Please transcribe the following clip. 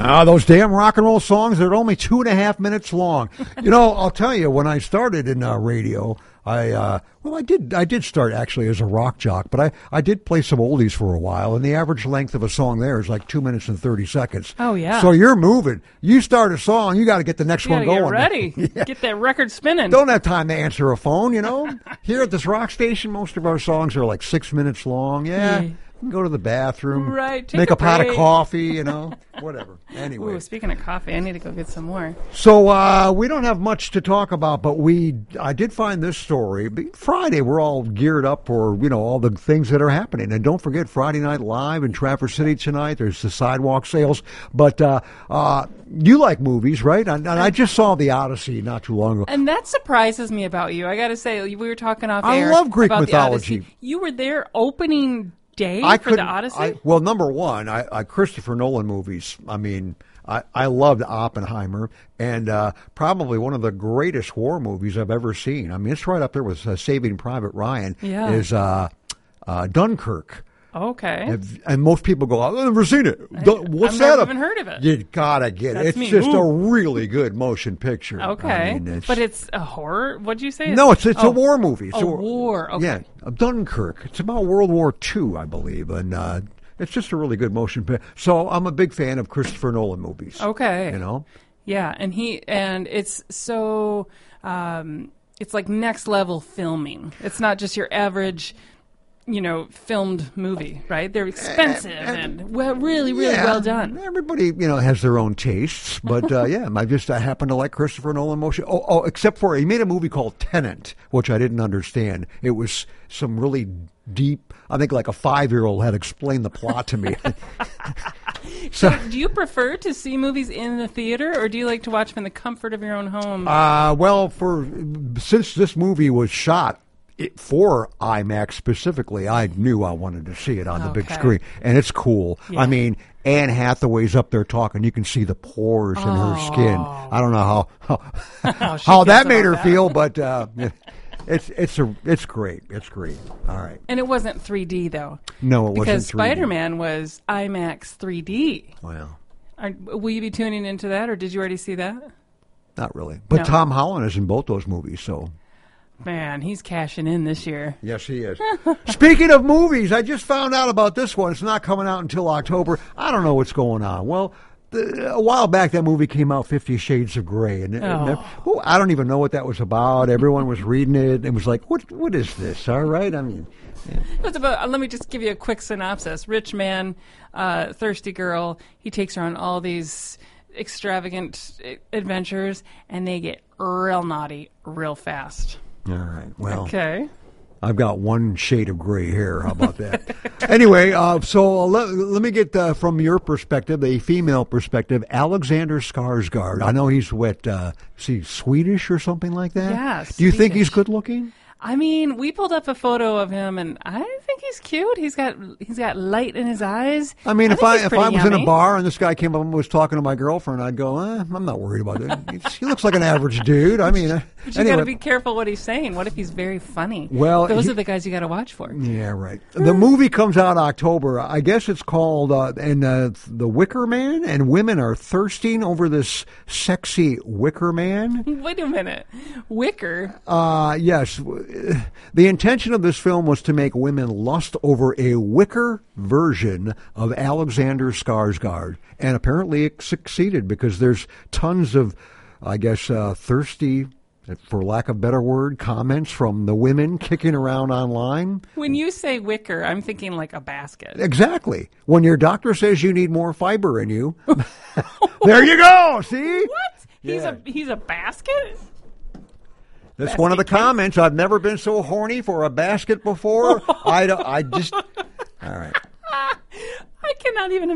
Those damn rock and roll songs, they're only 2.5 minutes long. I'll tell you, when I started in radio, I did start actually as a rock jock, but I did play some oldies for a while, and the average length of a song there is like 2 minutes and 30 seconds. Oh, yeah. So you're moving. You start a song, you got to get the next one going. Get ready. Yeah. Get that record spinning. Don't have time to answer a phone, Here at this rock station, most of our songs are like 6 minutes long. Yeah. Go to the bathroom, right? Make a pot of coffee, whatever. Anyway, speaking of coffee, I need to go get some more. So we don't have much to talk about, but I did find this story. Friday, we're all geared up for all the things that are happening, and don't forget Friday Night Live in Traverse City tonight. There's the sidewalk sales, but you like movies, right? And I just saw The Odyssey not too long ago, and that surprises me about you. I got to say, we were talking off air. I love Greek mythology. You were there opening day for the Odyssey? Well, number one, I Christopher Nolan movies. I mean, I loved Oppenheimer, and probably one of the greatest war movies I've ever seen. I mean, it's right up there with Saving Private Ryan. Yeah. Is Dunkirk. Okay. And most people go, I've never seen it. What's I've that? never even heard of it. You gotta get it. It's just a really good motion picture. Okay. But it's a horror? What'd you say? No, it's a war movie. It's a war. Okay. Yeah, Dunkirk. It's about World War II, I believe. And it's just a really good motion picture. So I'm a big fan of Christopher Nolan movies. Okay. Yeah, and it's so, it's like next level filming. It's not just your average filmed movie, right? They're expensive and really well done. Everybody, has their own tastes, but I happen to like Christopher Nolan motion. Oh, except for he made a movie called Tenet, which I didn't understand. It was some really deep. I think like a 5-year-old had explained the plot to me. So, do you prefer to see movies in the theater, or do you like to watch them in the comfort of your own home? Since this movie was shot for IMAX specifically, I knew I wanted to see it on the big screen, and it's cool. Yeah. I mean, Anne Hathaway's up there talking. You can see the pores in her skin. I don't know how that made her feel, but it's great. It's great. All right. And it wasn't 3D though. No, it wasn't 3D. Because Spider-Man was IMAX 3D. Well, will you be tuning into that, or did you already see that? Not really. But no. Tom Holland is in both those movies, so. Man, he's cashing in this year. Yes, he is. Speaking of movies, I just found out about this one. It's not coming out until October. I don't know what's going on. Well, a while back, that movie came out, 50 Shades of Grey. And I don't even know what that was about. Everyone was reading it and was like, what is this? All right? I mean. Yeah. It's about, let me just give you a quick synopsis. Rich man, thirsty girl. He takes her on all these extravagant adventures, and they get real naughty real fast. All right. Well, okay. I've got one shade of gray hair. How about that? Anyway, so let me get from your perspective, a female perspective, Alexander Skarsgård. I know he's Swedish or something like that? Yes. Do you think he's good looking? I mean, we pulled up a photo of him, and I think he's cute. He's got light in his eyes. I mean, if I was in a bar and this guy came up and was talking to my girlfriend, I'd go, I'm not worried about it. He looks like an average dude. I mean, but you got to be careful what he's saying. What if he's very funny? Well, those are the guys you got to watch for. Yeah, right. The movie comes out October. I guess it's called The Wicker Man, and women are thirsting over this sexy wicker man. Wait a minute, wicker? Yes. The intention of this film was to make women lust over a wicker version of Alexander Skarsgård, and apparently it succeeded because there's tons of, I guess, thirsty, for lack of a better word, comments from the women kicking around online. When you say wicker, I'm thinking like a basket. Exactly. When your doctor says you need more fiber in you, there you go. See? What? He's a basket? That's one of the comments. I've never been so horny for a basket before. I just. All right. I cannot even